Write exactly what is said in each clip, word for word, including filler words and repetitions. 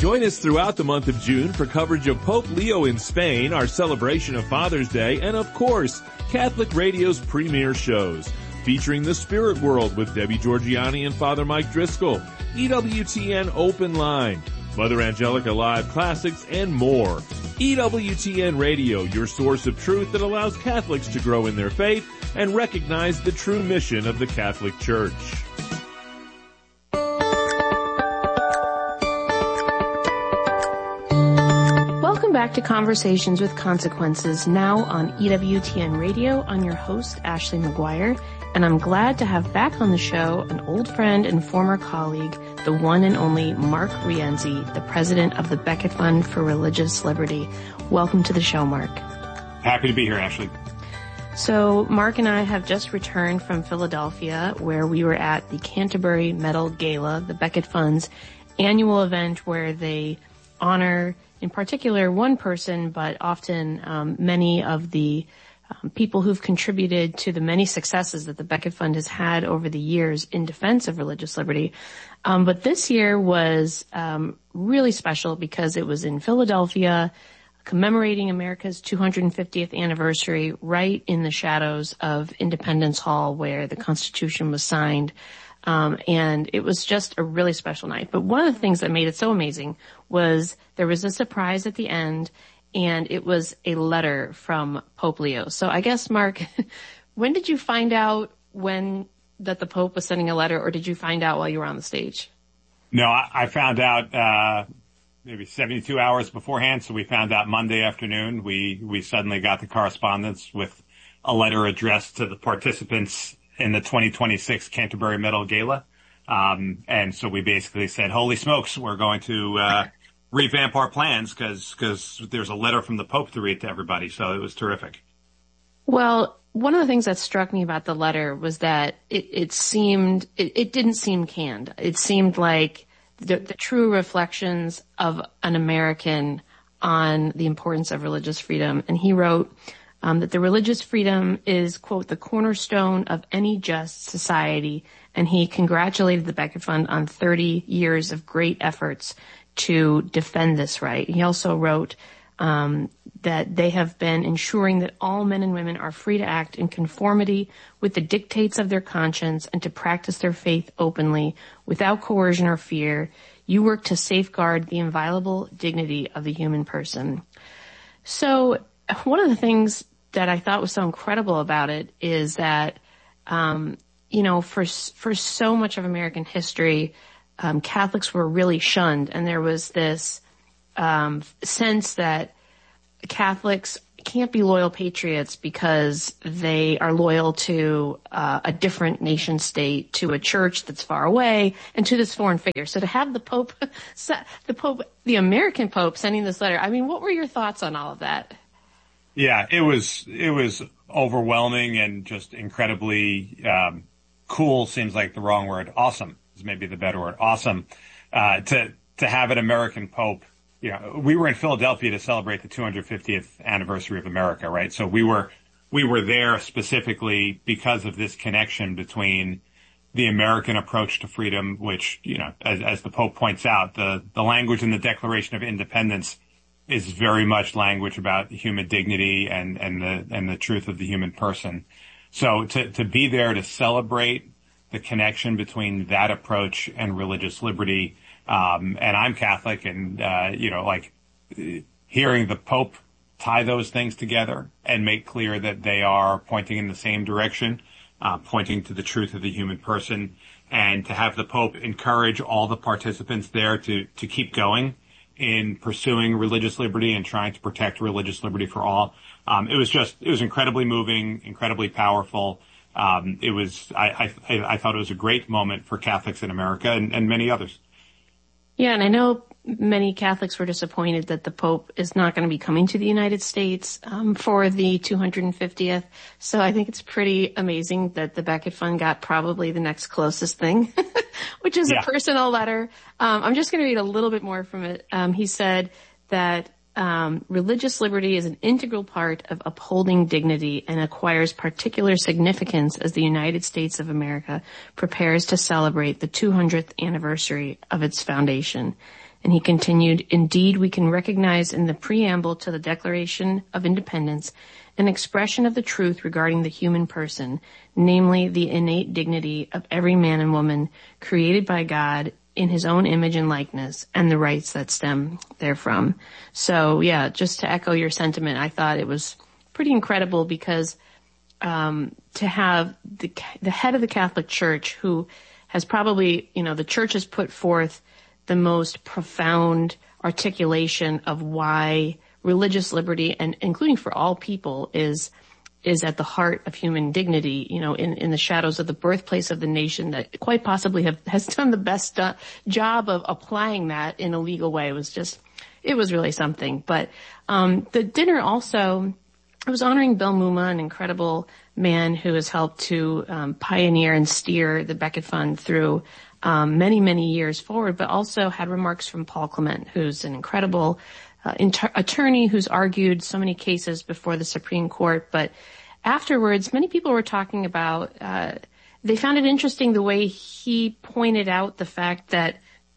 Join us throughout the month of June for coverage of Pope Leo in Spain, our celebration of Father's Day, and of course, Catholic Radio's premier shows, featuring The Spirit World with Debbie Georgiani and Father Mike Driscoll, E W T N Open Line, Mother Angelica Live Classics, and more. E W T N Radio, your source of truth that allows Catholics to grow in their faith and recognize the true mission of the Catholic Church. Welcome back to Conversations with Consequences, now on E W T N Radio. I'm your host, Ashley McGuire, and I'm glad to have back on the show an old friend and former colleague, the one and only Mark Rienzi, the president of the Becket Fund for Religious Liberty. Welcome to the show, Mark. Happy to be here, Ashley. So Mark and I have just returned from Philadelphia, where we were at the Canterbury Medal Gala, the Becket Fund's annual event where they honor, in particular, one person, but often um, many of the um, people who've contributed to the many successes that the Becket Fund has had over the years in defense of religious liberty. Um, but this year was um, really special because it was in Philadelphia, commemorating America's two hundred fiftieth anniversary, right in the shadows of Independence Hall, where the Constitution was signed. Um, and it was just a really special night. But one of the things that made it so amazing was there was a surprise at the end, and it was a letter from Pope Leo. So I guess, Mark, when did you find out when that the Pope was sending a letter, or did you find out while you were on the stage? No, I, I found out uh maybe seventy-two hours beforehand. So we found out Monday afternoon. We we suddenly got the correspondence with a letter addressed to the participants in the twenty twenty-six Canterbury Medal Gala. Um, and so we basically said, holy smokes, we're going to, uh, revamp our plans because, because there's a letter from the Pope to read to everybody. So it was terrific. Well, one of the things that struck me about the letter was that it, it seemed, it, it didn't seem canned. It seemed like the, the true reflections of an American on the importance of religious freedom. And he wrote, Um, that the religious freedom is, quote, the cornerstone of any just society. And he congratulated the Becket Fund on thirty years of great efforts to defend this right. He also wrote um, that they have been ensuring that all men and women are free to act in conformity with the dictates of their conscience and to practice their faith openly without coercion or fear. You work to safeguard the inviolable dignity of the human person. So one of the things that I thought was so incredible about it is that, um, you know, for for so much of American history, um, Catholics were really shunned, and there was this um, sense that Catholics can't be loyal patriots because they are loyal to uh, a different nation state, to a church that's far away, and to this foreign figure. So to have the Pope, the Pope, the American Pope, sending this letter, I mean, what were your thoughts on all of that? Yeah, it was, it was overwhelming and just incredibly, um, cool seems like the wrong word. Awesome is maybe the better word. Awesome. Uh, to, to have an American Pope. You know, we were in Philadelphia to celebrate the two hundred fiftieth anniversary of America, right? So we were, we were there specifically because of this connection between the American approach to freedom, which, you know, as, as the Pope points out, the, the language in the Declaration of Independence is very much language about human dignity and, and the, and the truth of the human person. So to, to be there to celebrate the connection between that approach and religious liberty, um, and I'm Catholic and, uh, you know, like hearing the Pope tie those things together and make clear that they are pointing in the same direction, uh, pointing to the truth of the human person, and to have the Pope encourage all the participants there to, to keep going in pursuing religious liberty and trying to protect religious liberty for all. Um, it was just, it was incredibly moving, incredibly powerful. Um, it was, I, I, I thought it was a great moment for Catholics in America and, and many others. Yeah, and I know many Catholics were disappointed that the Pope is not going to be coming to the United States um, for the two hundred fiftieth. So I think it's pretty amazing that the Becket Fund got probably the next closest thing, which is yeah. a personal letter. Um, I'm just going to read a little bit more from it. Um, he said that um, religious liberty is an integral part of upholding dignity and acquires particular significance as the United States of America prepares to celebrate the two hundredth anniversary of its foundation. And he continued, indeed, we can recognize in the preamble to the Declaration of Independence an expression of the truth regarding the human person, namely the innate dignity of every man and woman created by God in his own image and likeness, and the rights that stem therefrom. So, yeah, just to echo your sentiment, I thought it was pretty incredible because um, to have the, the head of the Catholic Church, who has probably, you know, the Church has put forth the most profound articulation of why religious liberty, and including for all people, is is at the heart of human dignity, you know, in, in the shadows of the birthplace of the nation that quite possibly have, has done the best uh, job of applying that in a legal way. It was just, it was really something. But um the dinner also, it was honoring Bill Muma, an incredible man who has helped to um, pioneer and steer the Becket Fund through um, many, many years forward, but also had remarks from Paul Clement, who's an incredible Uh, inter- attorney who's argued so many cases before the Supreme Court. But afterwards, many people were talking about, uh, they found it interesting the way he pointed out the fact that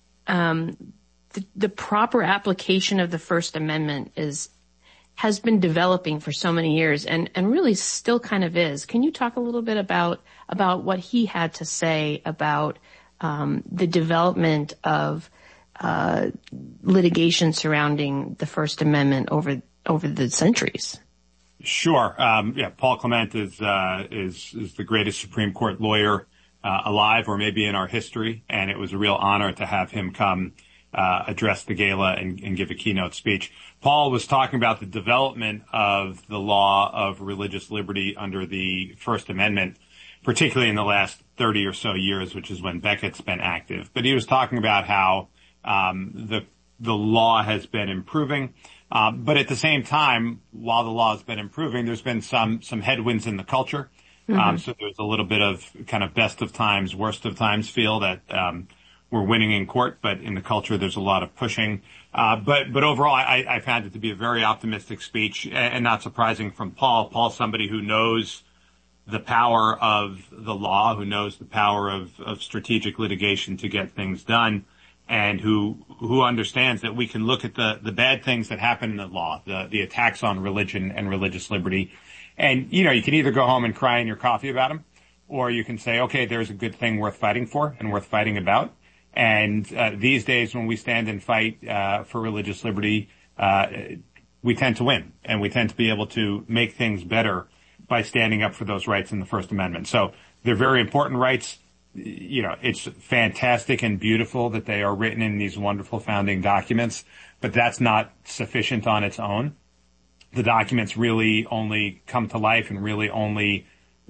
um, the, the proper application of the First Amendment is has been developing for so many years and, and really still kind of is. Can you talk a little bit about about what he had to say about um, the development of Uh, litigation surrounding the First Amendment over over the centuries? Sure. Um, yeah, Paul Clement is uh, is is the greatest Supreme Court lawyer uh, alive, or maybe in our history, and it was a real honor to have him come uh, address the gala and, and give a keynote speech. Paul was talking about the development of the law of religious liberty under the First Amendment, particularly in the last thirty or so years, which is when Beckett's been active. But he was talking about how Um, the the law has been improving, uh, but at the same time, while the law has been improving, there's been some some headwinds in the culture. Mm-hmm. Um, so there's a little bit of kind of best of times, worst of times feel that um, we're winning in court, but in the culture there's a lot of pushing. Uh, but but overall, I, I found it to be a very optimistic speech, and not surprising from Paul. Paul's somebody who knows the power of the law, who knows the power of, of strategic litigation to get things done, and who who understands that we can look at the, the bad things that happen in the law, the, the attacks on religion and religious liberty. And, you know, you can either go home and cry in your coffee about them, or you can say, okay, there's a good thing worth fighting for and worth fighting about. And uh, these days when we stand and fight uh, for religious liberty, uh, we tend to win, and we tend to be able to make things better by standing up for those rights in the First Amendment. So they're very important rights. You know, it's fantastic and beautiful that they are written in these wonderful founding documents, but that's not sufficient on its own. The documents really only come to life and really only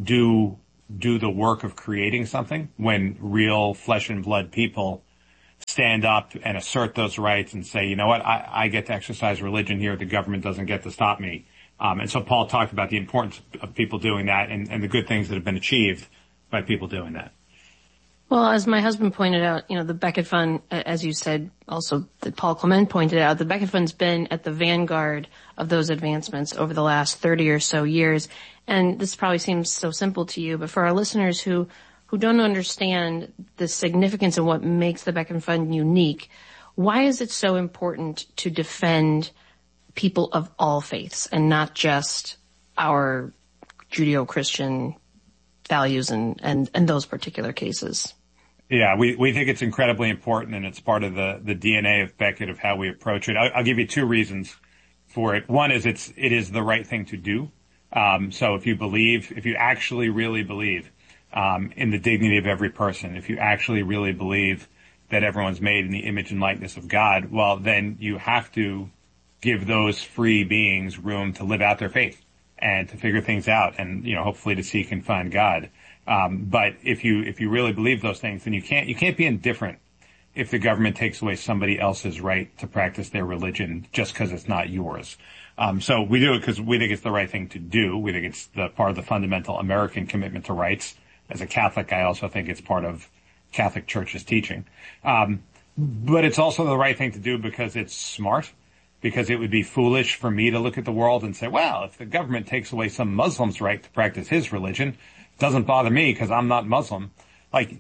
do do the work of creating something when real flesh and blood people stand up and assert those rights and say, you know what, I, I get to exercise religion here. The government doesn't get to stop me. Um, and so Paul talked about the importance of people doing that and, and the good things that have been achieved by people doing that. Well, as my husband pointed out, you know, the Becket Fund, as you said, also that Paul Clement pointed out, the Becket Fund's been at the vanguard of those advancements over the last thirty or so years. And this probably seems so simple to you, but for our listeners who, who don't understand the significance of what makes the Becket Fund unique, why is it so important to defend people of all faiths and not just our Judeo-Christian values and, and, and those particular cases? Yeah, we, we think it's incredibly important, and it's part of the, the D N A of Becket, of how we approach it. I'll, I'll give you two reasons for it. One is it's, it is the right thing to do. Um, so if you believe, if you actually really believe, um, in the dignity of every person, if you actually really believe that everyone's made in the image and likeness of God, well, then you have to give those free beings room to live out their faith and to figure things out and, you know, hopefully to seek and find God. Um, but if you, if you really believe those things, then you can't, you can't be indifferent if the government takes away somebody else's right to practice their religion just because it's not yours. Um, so we do it because we think it's the right thing to do. We think it's the part of the fundamental American commitment to rights. As a Catholic, I also think it's part of Catholic Church's teaching. Um, but it's also the right thing to do because it's smart, because it would be foolish for me to look at the world and say, well, if the government takes away some Muslim's right to practice his religion, it doesn't bother me because I'm not Muslim. Like,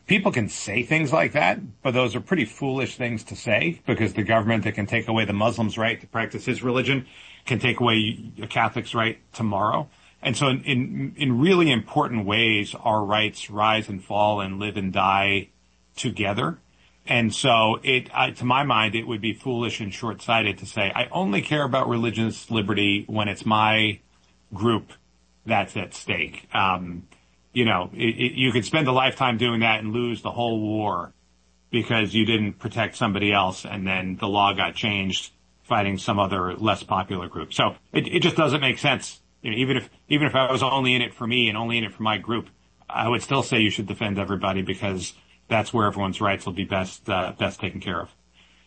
people can say things like that, but those are pretty foolish things to say, because the government that can take away the Muslim's right to practice his religion can take away a Catholic's right tomorrow. And so in, in, in really important ways, our rights rise and fall and live and die together. And so it, I, to my mind, it would be foolish and short-sighted to say, I only care about religious liberty when it's my group that's at stake. Um, you know, it, it, you could spend a lifetime doing that and lose the whole war because you didn't protect somebody else, and then the law got changed fighting some other less popular group. So it, it just doesn't make sense. You know, even if, even if I was only in it for me and only in it for my group, I would still say you should defend everybody, because that's where everyone's rights will be best, uh, best taken care of.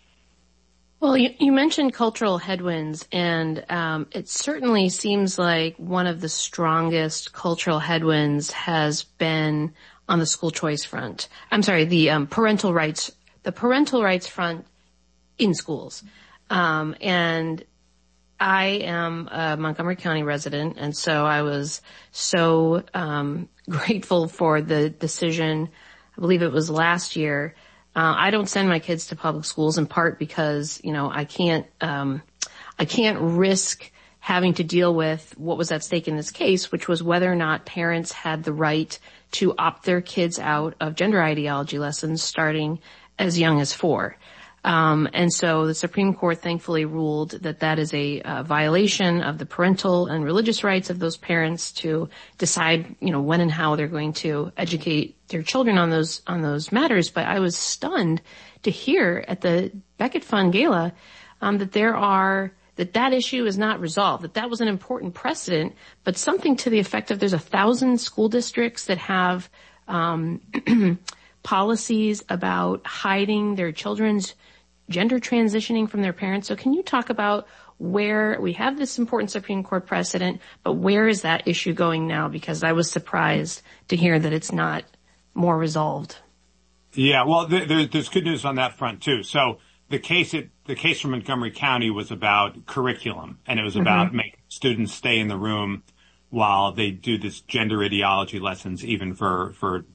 Well, you, you mentioned cultural headwinds, and um, it certainly seems like one of the strongest cultural headwinds has been on the school choice front. I'm sorry, the um, parental rights, the parental rights front in schools. Um, and I am a Montgomery County resident, and so I was so um, grateful for the decision. I believe it was last year. Uh, I don't send my kids to public schools, in part because, you know, I can't, um, I can't risk having to deal with what was at stake in this case, which was whether or not parents had the right to opt their kids out of gender ideology lessons starting as young as four. Um, and so the Supreme Court thankfully ruled that that is a uh, violation of the parental and religious rights of those parents to decide, you know, when and how they're going to educate their children on those, on those matters. But I was stunned to hear at the Becket Fund Gala, um, that there are, that that issue is not resolved, that that was an important precedent, but something to the effect of there's a thousand school districts that have, um, policies about hiding their children's gender transitioning from their parents. So can you talk about where we have this important Supreme Court precedent, but where is that issue going now? Because I was surprised to hear that it's not more resolved. Yeah, well, there, there's good news on that front too. So the case, it, the case from Montgomery County was about curriculum, and it was about mm-hmm. making students stay in the room while they do this gender ideology lessons, even for, for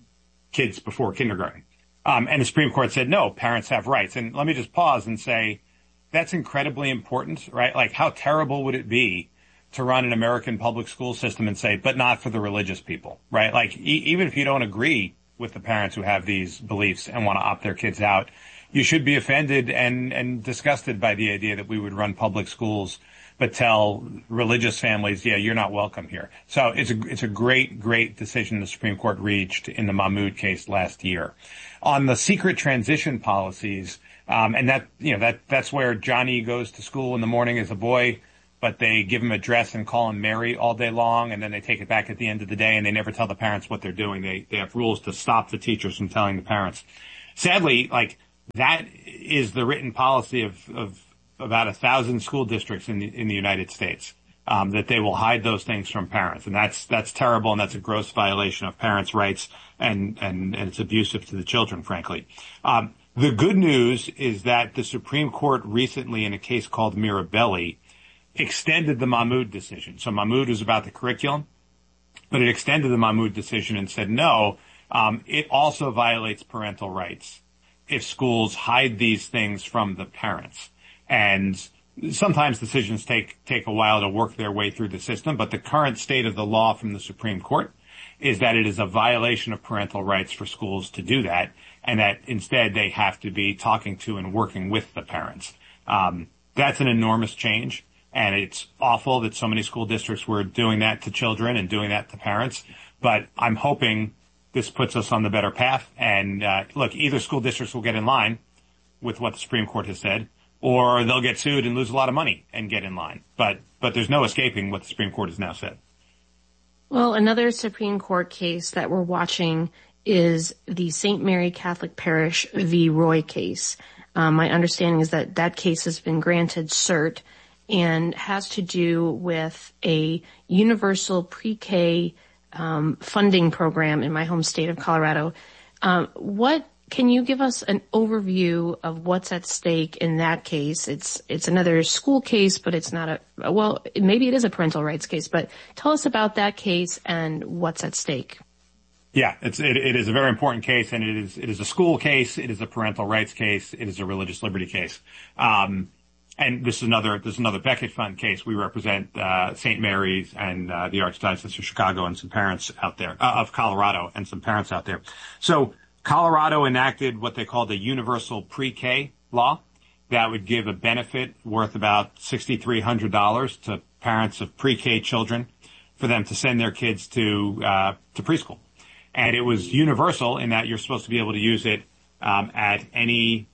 kids before kindergarten. Um, and the Supreme Court said, no, parents have rights. And let me just pause and say, that's incredibly important, right? Like, how terrible would it be to run an American public school system and say, but not for the religious people, right? Like, e- even if you don't agree with the parents who have these beliefs and want to opt their kids out, you should be offended and, and disgusted by the idea that we would run public schools but tell religious families, yeah, you're not welcome here. So it's a, it's a great, great decision the Supreme Court reached in the Mahmoud case last year. On the secret transition policies, um, and that, you know, that, that's where Johnny goes to school in the morning as a boy, but they give him a dress and call him Mary all day long, and then they take it back at the end of the day, and they never tell the parents what they're doing. They, they have rules to stop the teachers from telling the parents. Sadly, like, that is the written policy of, of, about a thousand school districts in the, in the United States, um, that they will hide those things from parents. And that's, that's terrible, and that's a gross violation of parents' rights, and, and, and it's abusive to the children, frankly. Um, the good news is that the Supreme Court recently, in a case called Mirabelli, extended the Mahmoud decision. So Mahmoud was about the curriculum, but it extended the Mahmoud decision and said, no, um, it also violates parental rights if schools hide these things from the parents. And sometimes decisions take, take a while to work their way through the system, but the current state of the law from the Supreme Court is that it is a violation of parental rights for schools to do that, and that instead they have to be talking to and working with the parents. Um, that's an enormous change, and it's awful that so many school districts were doing that to children and doing that to parents, but I'm hoping this puts us on the better path. And uh, look, either school districts will get in line with what the Supreme Court has said, or they'll get sued and lose a lot of money and get in line. But but there's no escaping what the Supreme Court has now said. Well, another Supreme Court case that we're watching is the Saint Mary Catholic Parish v. Roy case. Um, my understanding is that that case has been granted cert and has to do with a universal pre-K um, funding program in my home state of Colorado. Um, what Can you give us an overview of what's at stake in that case? It's it's another school case, but it's not a, well, maybe it is a parental rights case, but tell us about that case and what's at stake. Yeah, it's, it, it is a very important case, and it is, it is a school case. It is a parental rights case. It is a religious liberty case. Um, and this is another, this is another Becket Fund case. We represent, uh, Saint Mary's and, uh, the Archdiocese of Chicago and some parents out there, uh, of Colorado and some parents out there. So Colorado enacted what they called a universal pre-K law that would give a benefit worth about six thousand three hundred dollars to parents of pre-K children for them to send their kids to, uh, to preschool. And it was universal in that you're supposed to be able to use it um, at any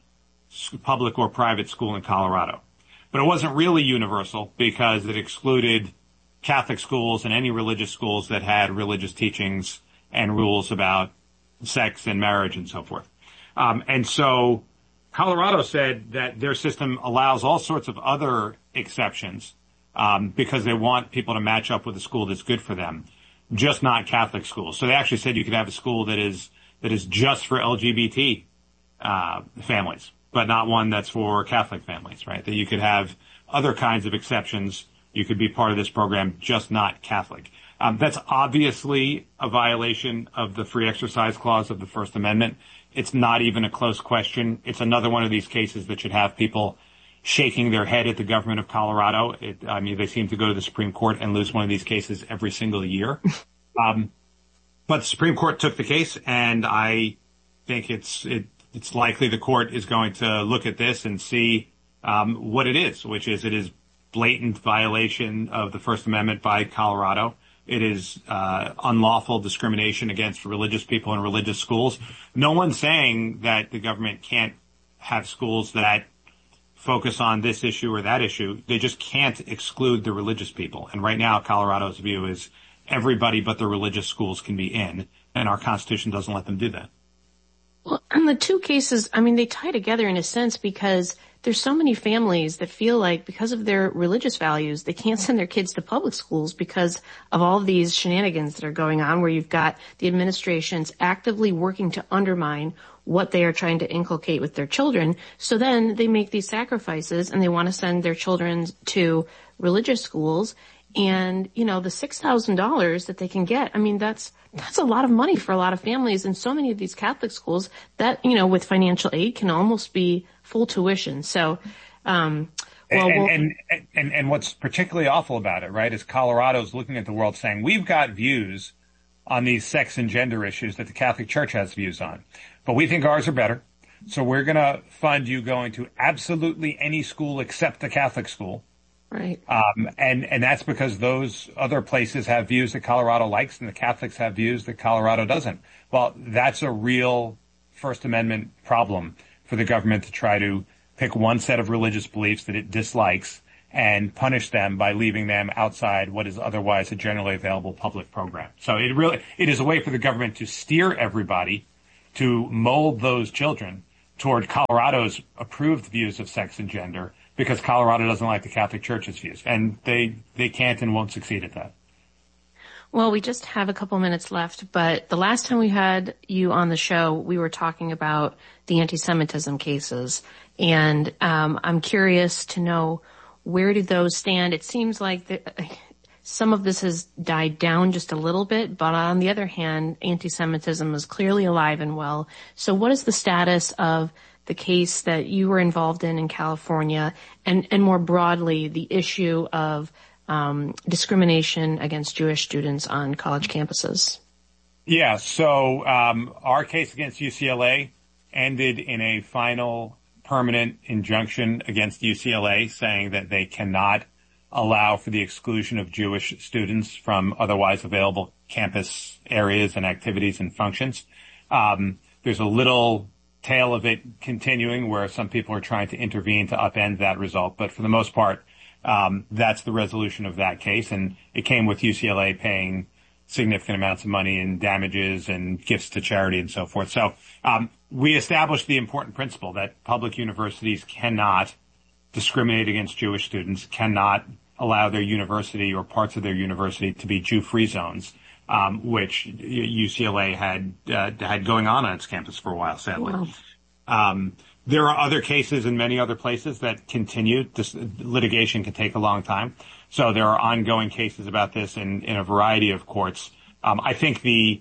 public or private school in Colorado. But it wasn't really universal because it excluded Catholic schools and any religious schools that had religious teachings and rules about sex and marriage and so forth. Um, and so Colorado said that their system allows all sorts of other exceptions um, because they want people to match up with a school that's good for them. Just not Catholic schools. So they actually said you could have a school that is that is just for L G B T uh, families, but not one that's for Catholic families, right? That you could have other kinds of exceptions. You could be part of this program, just not Catholic. Um, that's obviously a violation of the free exercise clause of the First Amendment. It's not even a close question. It's another one of these cases that should have people shaking their head at the government of Colorado. It, I mean, they seem to go to the Supreme Court and lose one of these cases every single year. Um, but the Supreme Court took the case, and I think it's it, it's likely the court is going to look at this and see um, what it is, which is it is blatant violation of the First Amendment by Colorado. It is uh, unlawful discrimination against religious people in religious schools. No one's saying that the government can't have schools that focus on this issue or that issue. They just can't exclude the religious people. And right now, Colorado's view is everybody but the religious schools can be in, and our Constitution doesn't let them do that. Well, and the two cases, I mean, they tie together in a sense because there's so many families that feel like because of their religious values, they can't send their kids to public schools because of all of these shenanigans that are going on where you've got the administrations actively working to undermine what they are trying to inculcate with their children. So then they make these sacrifices and they want to send their children to religious schools. And, you know, the six thousand dollars that they can get, I mean, that's, that's a lot of money for a lot of families. And so many of these Catholic schools that, you know, with financial aid can almost be full tuition. So, um, well, and, we'll, and, and, and, and what's particularly awful about it, right, is Colorado's looking at the world saying, we've got views on these sex and gender issues that the Catholic Church has views on, but we think ours are better. So we're going to fund you going to absolutely any school except the Catholic school. Right. Um, and, and that's because those other places have views that Colorado likes and the Catholics have views that Colorado doesn't. Well, that's a real First Amendment problem for the government to try to pick one set of religious beliefs that it dislikes and punish them by leaving them outside what is otherwise a generally available public program. So it really, it is a way for the government to steer everybody to mold those children toward Colorado's approved views of sex and gender because Colorado doesn't like the Catholic Church's views. And they, they can't and won't succeed at that. Well, we just have a couple minutes left, but the last time we had you on the show, we were talking about the anti-Semitism cases. And um, I'm curious to know, where do those stand? It seems like the, some of this has died down just a little bit, but on the other hand, anti-Semitism is clearly alive and well. So what is the status of the case that you were involved in in California and, and more broadly, the issue of um, discrimination against Jewish students on college campuses? Yeah, so um, our case against U C L A ended in a final permanent injunction against U C L A saying that they cannot allow for the exclusion of Jewish students from otherwise available campus areas and activities and functions. Um, there's a little tail of it continuing where some people are trying to intervene to upend that result. But for the most part, um, that's the resolution of that case. And it came with U C L A paying significant amounts of money in damages and gifts to charity and so forth. So um, we established the important principle that public universities cannot discriminate against Jewish students, cannot allow their university or parts of their university to be Jew-free zones, um, which U C L A had uh, had going on on its campus for a while, sadly. Wow. Um, there are other cases in many other places that continue. This litigation can take a long time. So there are ongoing cases about this in, in a variety of courts. Um, I think the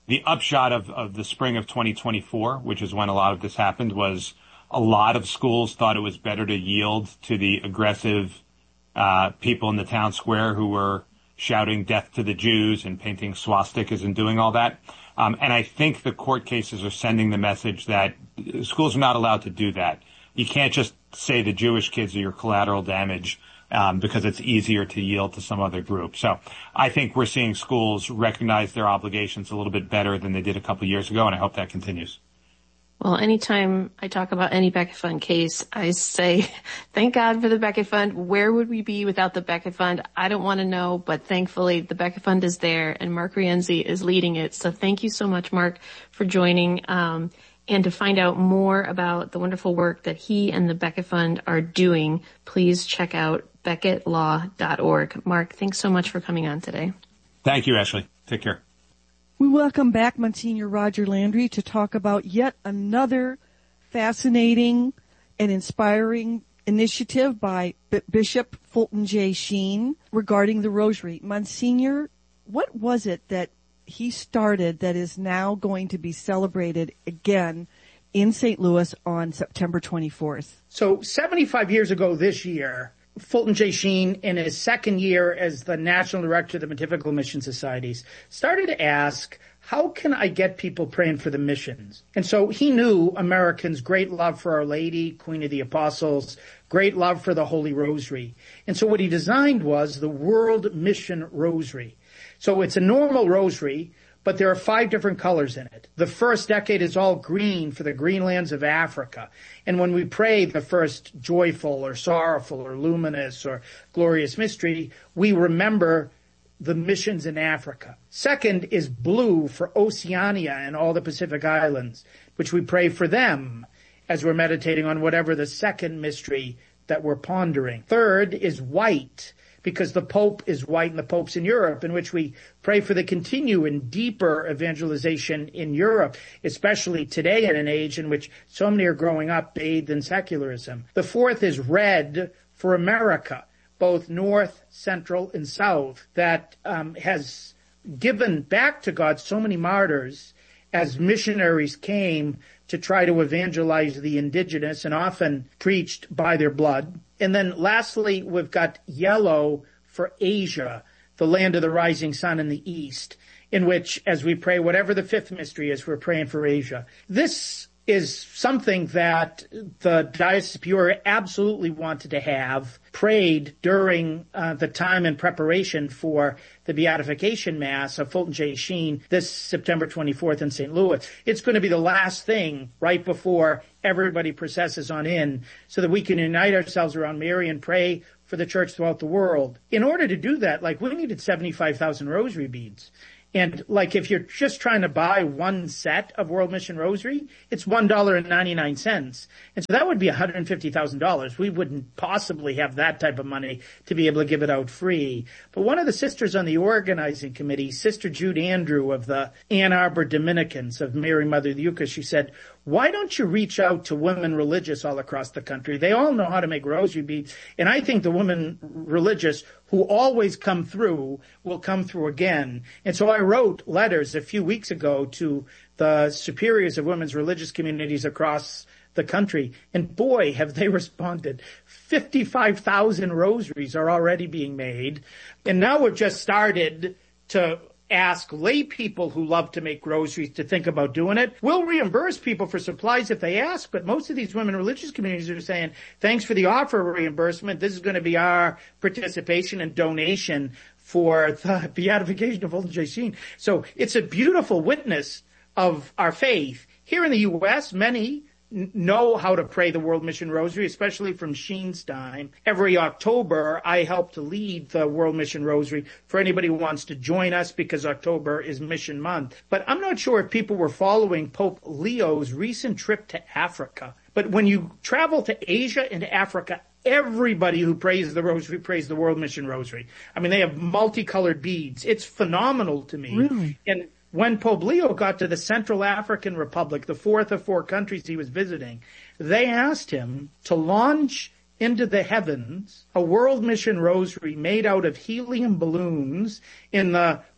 the upshot of, of the spring of twenty twenty-four, which is when a lot of this happened, was a lot of schools thought it was better to yield to the aggressive uh, people in the town square who were shouting death to the Jews and painting swastikas and doing all that. Um, and I think the court cases are sending the message that schools are not allowed to do that. You can't just say the Jewish kids are your collateral damage um, because it's easier to yield to some other group. So I think we're seeing schools recognize their obligations a little bit better than they did a couple of years ago, and I hope that continues. Well, anytime I talk about any Becket Fund case, I say, thank God for the Becket Fund. Where would we be without the Becket Fund? I don't want to know, but thankfully the Becket Fund is there and Mark Rienzi is leading it. So thank you so much, Mark, for joining. Um, and to find out more about the wonderful work that he and the Becket Fund are doing, please check out becket law dot org. Mark, thanks so much for coming on today. Thank you, Ashley. Take care. We welcome back Monsignor Roger Landry to talk about yet another fascinating and inspiring initiative by B- Bishop Fulton J. Sheen regarding the Rosary. Monsignor, what was it that he started that is now going to be celebrated again in Saint Louis on September twenty-fourth? So seventy-five years ago this year, Fulton J. Sheen, in his second year as the National Director of the Pontifical Mission Societies, started to ask, how can I get people praying for the missions? And so he knew Americans' great love for Our Lady, Queen of the Apostles, great love for the Holy Rosary. And so what he designed was the World Mission Rosary. So it's a normal rosary, but there are five different colors in it. The first decade is all green for the green lands of Africa. And when we pray the first joyful or sorrowful or luminous or glorious mystery, we remember the missions in Africa. Second is blue for Oceania and all the Pacific Islands, which we pray for them as we're meditating on whatever the second mystery that we're pondering. Third is white, because the Pope is white and the Pope's in Europe, in which we pray for the continued and deeper evangelization in Europe, especially today in an age in which so many are growing up bathed in secularism. The fourth is red for America, both North, Central, and South, that um, has given back to God so many martyrs as missionaries came to try to evangelize the indigenous and often preached by their blood. And then lastly, we've got yellow for Asia, the land of the rising sun in the east, in which, as we pray, whatever the fifth mystery is, we're praying for Asia. This is something that the Diocese of Peoria absolutely wanted to have prayed during uh, the time in preparation for the Beatification Mass of Fulton J. Sheen this September twenty-fourth in Saint Louis. It's going to be the last thing right before everybody processes on in so that we can unite ourselves around Mary and pray for the church throughout the world. In order to do that, like, we needed seventy-five thousand rosary beads. And like, if you're just trying to buy one set of World Mission Rosary, it's one dollar and ninety-nine cents. And so that would be one hundred fifty thousand dollars. We wouldn't possibly have that type of money to be able to give it out free. But one of the sisters on the organizing committee, Sister Jude Andrew of the Ann Arbor Dominicans of Mary Mother of the Eucharist, she said, why don't you reach out to women religious all across the country? They all know how to make rosary beads. And I think the women religious who always come through will come through again. And so I wrote letters a few weeks ago to the superiors of women's religious communities across the country. And boy, have they responded. fifty-five thousand rosaries are already being made. And now we've just started to ask lay people who love to make rosaries to think about doing it. We'll reimburse people for supplies if they ask, but most of these women religious communities are saying, thanks for the offer of reimbursement. This is going to be our participation and donation for the beatification of Fulton J. Sheen. So it's a beautiful witness of our faith. Here in the U S, many know how to pray the World Mission Rosary, especially from Sheen's time. Every October, I help to lead the World Mission Rosary for anybody who wants to join us, because October is Mission Month. But I'm not sure if people were following Pope Leo's recent trip to Africa. But when you travel to Asia and Africa, everybody who prays the Rosary prays the World Mission Rosary. I mean, they have multicolored beads. It's phenomenal to me. Really? And when Pope Leo got to the Central African Republic, the fourth of four countries he was visiting, they asked him to launch into the heavens a World Mission Rosary made out of helium balloons in the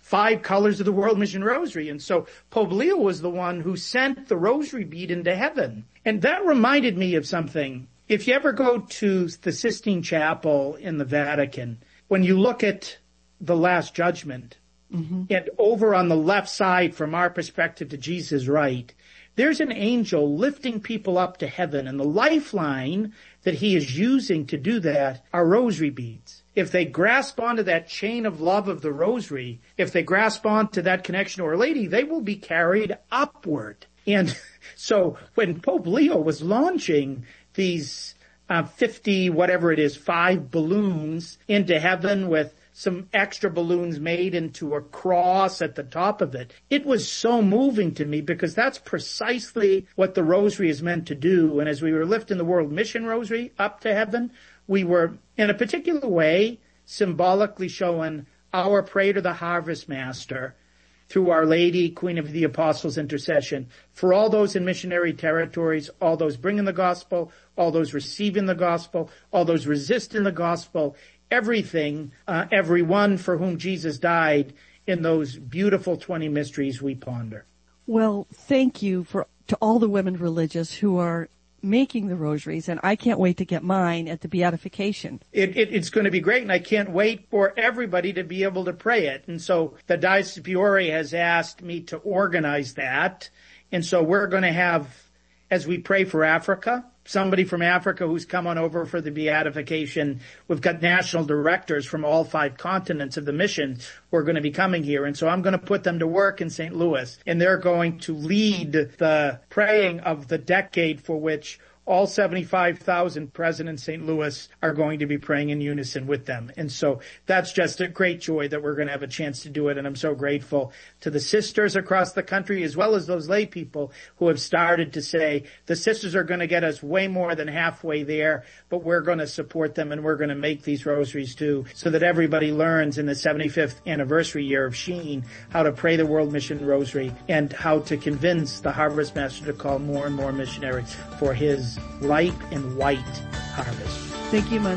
five colors of the World Mission Rosary. And so Pope Leo was the one who sent the rosary bead into heaven. And that reminded me of something. If you ever go to the Sistine Chapel in the Vatican, when you look at the Last Judgment, mm-hmm. and over on the left side from our perspective to Jesus' right, there's an angel lifting people up to heaven, and the lifeline that he is using to do that are rosary beads. If they grasp onto that chain of love of the rosary, if they grasp onto that connection to Our Lady, they will be carried upward. And so when Pope Leo was launching these uh, fifty, whatever it is, five balloons into heaven with some extra balloons made into a cross at the top of it, it was so moving to me because that's precisely what the rosary is meant to do. And as we were lifting the World Mission Rosary up to heaven, we were, in a particular way, symbolically showing our prayer to the Harvest Master through Our Lady, Queen of the Apostles' intercession, for all those in missionary territories, all those bringing the gospel, all those receiving the gospel, all those resisting the gospel, everything, uh, everyone for whom Jesus died in those beautiful twenty mysteries we ponder. Well, thank you for to all the women religious who are making the rosaries, and I can't wait to get mine at the beatification. It, it, it's going to be great, and I can't wait for everybody to be able to pray it. And so the Diocese of Peoria has asked me to organize that, and so we're going to have, as we pray for Africa, somebody from Africa who's come on over for the beatification. We've got national directors from all five continents of the mission who are going to be coming here. And so I'm going to put them to work in Saint Louis, and they're going to lead the praying of the decade for which all seventy-five thousand present in Saint Louis are going to be praying in unison with them. And so that's just a great joy that we're going to have a chance to do it. And I'm so grateful to the sisters across the country, as well as those lay people who have started to say, the sisters are going to get us way more than halfway there, but we're going to support them and we're going to make these rosaries too, so that everybody learns in the seventy-fifth anniversary year of Sheen how to pray the World Mission Rosary and how to convince the Harvest Master to call more and more missionaries for his ripe and white harvest. Thank you, Monsignor.